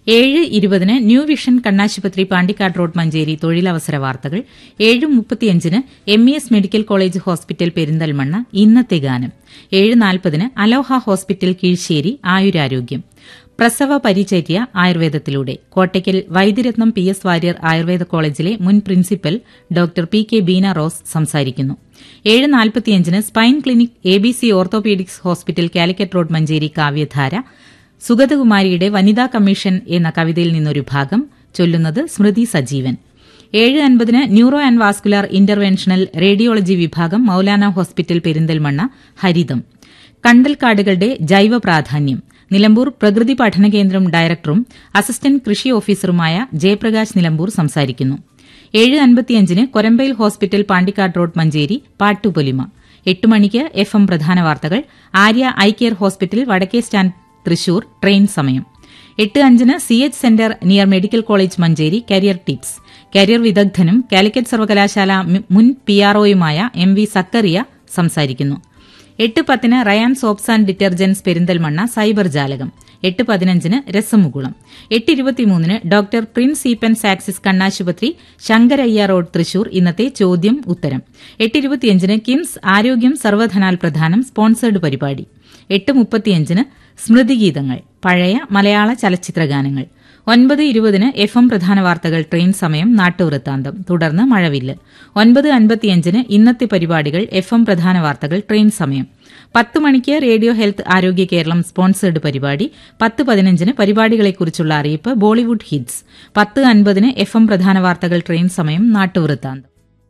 7:20 new vision കണ്ണാശുപത്രി Pandikkad road Manjeri തൊഴിലവസര വാർത്തകൾ. 7:35 MES medical college hospital Perinthalmanna ഇന്നത്തെ ഗാനം. 7:40 അലോഹ ഹോസ്പിറ്റൽ കീഴ്ശ്ശേരി ആയുരാരോഗ്യം. പ്രസവ പരിചര്യ ആയുർവേദത്തിലൂടെ കോട്ടയ്ക്കൽ വൈദ്യരത്നം PS വാര്യർ ആയുർവേദ കോളേജിലെ മുൻ principal doctor PK Beena rose സംസാരിക്കുന്നു. 7:45 spine clinic ABC orthopaedics hospital Calicut road Manjeri കാവ്യധാര. സുഗതകുമാരിയുടെ വനിതാ കമ്മീഷൻ എന്ന കവിതയിൽ നിന്നൊരു ഭാഗം ചൊല്ലുന്നത് സ്മൃതി Sajeevan. 7:50 neuro and vascular interventional radiology വിഭാഗം മൌലാന ഹോസ്പിറ്റൽ പെരിന്തൽമണ്ണ ഹരിതം. കണ്ടൽക്കാടുകളുടെ ജൈവ പ്രാധാന്യം നിലമ്പൂർ പ്രകൃതി പഠന കേന്ദ്രം ഡയറക്ടറും അസിസ്റ്റന്റ് കൃഷി ഓഫീസറുമായ ജയപ്രകാശ് നിലമ്പൂർ സംസാരിക്കുന്നു. 7:55 കൊരമ്പയിൽ ഹോസ്പിറ്റൽ പാണ്ടിക്കാട് റോഡ് മഞ്ചേരി പാട്ടുപൊലിമ. 8 മണിക്ക് FM പ്രധാന വാർത്തകൾ. ആര്യ ഐ കെയർ ഹോസ്പിറ്റൽ വടക്കേ സ്റ്റാൻഡ് തൃശൂർ ട്രെയിൻ സമയം. 8:05 CH centre near medical college Manjeri career tips. Career വിദഗ്ധനും Calicut സർവകലാശാല മുൻ PROയുമായ MV സക്കറിയ സംസാരിക്കുന്നു. 8:10 Ryan soaps and detergents Perinthalmanna cyber ജാലകം. 8:15 രസമുകുളം. 8:23 ഡോക്ടർ പ്രിൻസ് ഈപ്പൻ സാക്സിസ് കണ്ണാശുപത്രി ശങ്കരയ്യ റോഡ് തൃശൂർ ഇന്നത്തെ ചോദ്യം ഉത്തരം. 8:25 കിംസ് ആരോഗ്യം സർവധനാൽ പ്രധാനം സ്പോൺസേഡ് പരിപാടി. 8:35 സ്മൃതിഗീതങ്ങൾ പഴയ മലയാള ചലച്ചിത്രഗാനങ്ങൾ. 9:20 FM പ്രധാന വാർത്തകൾ ട്രെയിൻ സമയം നാട്ടുവൃത്താന്തം. തുടർന്ന് മഴവില്ല്. 9:55 ഇന്നത്തെ പരിപാടികൾ FM പ്രധാന വാർത്തകൾ ട്രെയിൻ സമയം. 10 മണിക്ക് റേഡിയോ ഹെൽത്ത് ആരോഗ്യ കേരളം സ്പോൺസേഡ് പരിപാടി. 10:15 പരിപാടികളെക്കുറിച്ചുള്ള അറിയിപ്പ് ബോളിവുഡ് ഹിറ്റ്സ്. 10:50 FM പ്രധാന വാർത്തകൾ ട്രെയിൻ സമയം നാട്ടുവൃത്താന്തം.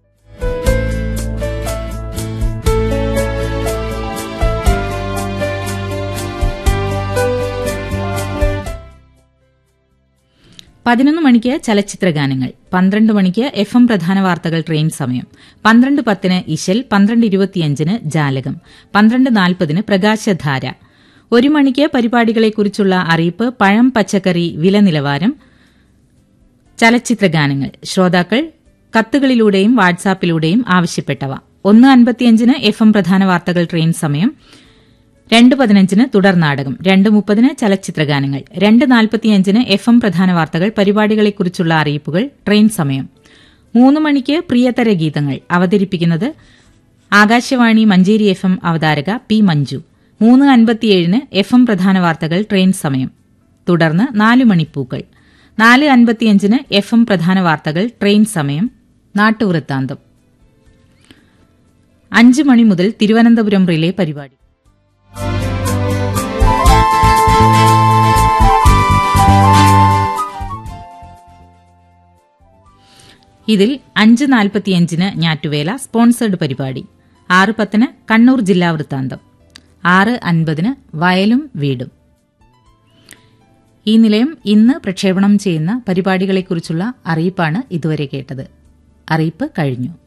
പതിനൊന്ന് മണിക്ക് ചലച്ചിത്രഗാനങ്ങൾ. 12 മണിക്ക് FM പ്രധാന വാർത്തകൾ ട്രെയിൻ സമയം. 12:10 ഇശൽ. 12:25 ജാലകം. 12:40 പ്രകാശധാര. 1 മണിക്ക് പരിപാടികളെക്കുറിച്ചുള്ള അറിയിപ്പ് പഴം പച്ചക്കറി വില നിലവാരം. ചലച്ചിത്രഗാനങ്ങൾ ശ്രോതാക്കൾ കത്തുകളിലൂടെയും വാട്സാപ്പിലൂടെയും ആവശ്യപ്പെട്ടവ. 1:55 FM പ്രധാന വാർത്തകൾ ട്രെയിൻ സമയം. 2:15 തുടർ നാടകം. 2:30 ചലച്ചിത്രഗാനങ്ങൾ. 2:45 FM പ്രധാന വാർത്തകൾ പരിപാടികളെക്കുറിച്ചുള്ള അറിയിപ്പുകൾ ട്രെയിൻ സമയം. 3 മണിക്ക് പ്രിയതര ഗീതങ്ങൾ അവതരിപ്പിക്കുന്നത് Akashvani Manjeri FM അവതാരക P Manju. 3:57 FM പ്രധാന വാർത്തകൾ ട്രെയിൻ സമയം. തുടർന്ന് 4 മണിപ്പൂക്കൾ. 4:55 FM പ്രധാന വാർത്തകൾ ട്രെയിൻ സമയം നാട്ടുവൃത്താന്തം. 5 മണി മുതൽ തിരുവനന്തപുരം റിലേ പരിപാടി. ഇതിൽ 5:45 ഞാറ്റുവേല സ്പോൺസേഡ് പരിപാടി. 6:10 കണ്ണൂർ ജില്ലാ വൃത്താന്തം. 6:50 വയലും വീടും. ഈ നിലയം ഇന്ന് പ്രക്ഷേപണം ചെയ്യുന്ന പരിപാടികളെക്കുറിച്ചുള്ള അറിയിപ്പാണ് ഇതുവരെ കേട്ടത്. അറിയിപ്പ് കഴിഞ്ഞു.